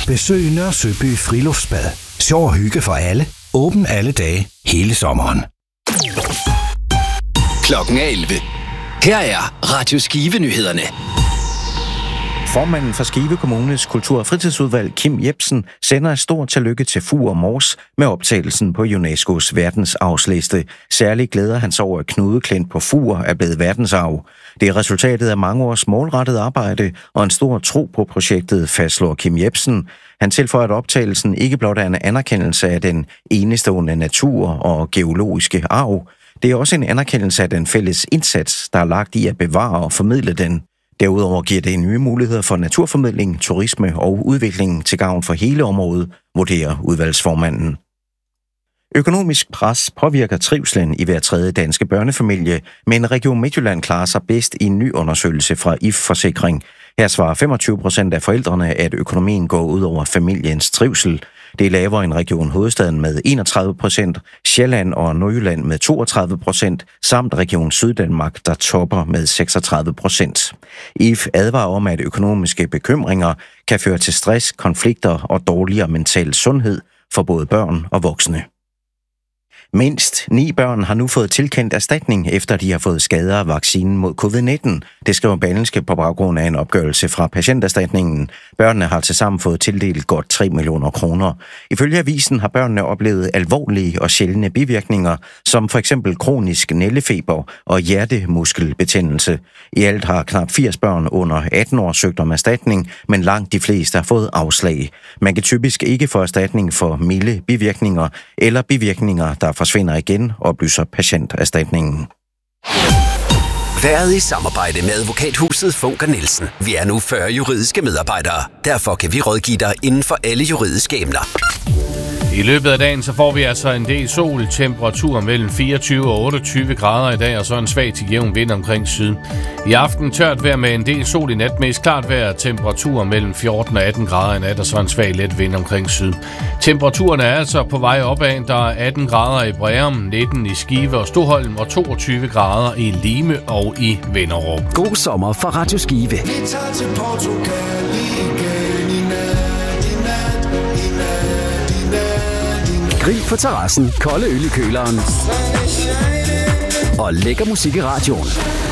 Besøg Nørre Søby Friluftsbad. Sjov og hygge for alle. Åben alle dage, hele sommeren. Klokken er 11. Her er Radio Skive-nyhederne. Formanden for Skive Kommunes kultur- og fritidsudvalg, Kim Jebsen, sender et stort tillykke til Fur og Mors med optagelsen på UNESCO's verdensarvsliste. Særligt glæder han sig over, at Knudeklint på Fur er blevet verdensarv. Det er resultatet af mange års målrettet arbejde og en stor tro på projektet, fastslår Kim Jebsen. Han tilføjer, at optagelsen ikke blot er en anerkendelse af den enestående natur og geologiske arv. Det er også en anerkendelse af den fælles indsats, der er lagt i at bevare og formidle den. Derudover giver det nye muligheder for naturformidling, turisme og udvikling til gavn for hele området, vurderer udvalgsformanden. Økonomisk pres påvirker trivslen i hver tredje danske børnefamilie, men Region Midtjylland klarer sig bedst i en ny undersøgelse fra IF Forsikring. Her svarer 25% af forældrene, at økonomien går ud over familiens trivsel. Det er lavere end Region Hovedstaden med 31%, Sjælland og Nordjylland med 32%, samt Region Syddanmark, der topper med 36%. IF advarer om, at økonomiske bekymringer kan føre til stress, konflikter og dårligere mental sundhed for både børn og voksne. Mindst 9 børn har nu fået tilkendt erstatning, efter de har fået skader af vaccinen mod covid-19. Det skriver Berlingske på baggrund af en opgørelse fra patienterstatningen. Børnene har tilsammen fået tildelt godt 3 millioner kroner. Ifølge avisen har børnene oplevet alvorlige og sjældne bivirkninger, som for eksempel kronisk nældefeber og hjertemuskelbetændelse. I alt har knap 80 børn under 18 år søgt om erstatning, men langt de fleste har fået afslag. Man kan typisk ikke få erstatning for milde bivirkninger eller bivirkninger, der forsvinder igen, oplyser patienterstatningen. Været i samarbejde med advokathuset Funker Nielsen. Vi er nu 40 juridiske medarbejdere. Derfor kan vi rådgive dig inden for alle juridiske emner. I løbet af dagen så får vi altså en del sol, temperatur mellem 24 og 28 grader i dag, og så en svag til jævn vind omkring syd. I aften tørt vejr med en del sol i nat, mest klart vejr, temperatur mellem 14 og 18 grader i nat, og så en svag let vind omkring syd. Temperaturen er altså på vej opad. Der er 18 grader i Breum, 19 i Skive og Stoholm og 22 grader i Lime og i Vinderup. God sommer fra Radio Skive. Vi tager til Portugal igen i nat. Grill på terrassen, kolde øl i køleren og lækker musik i radioen.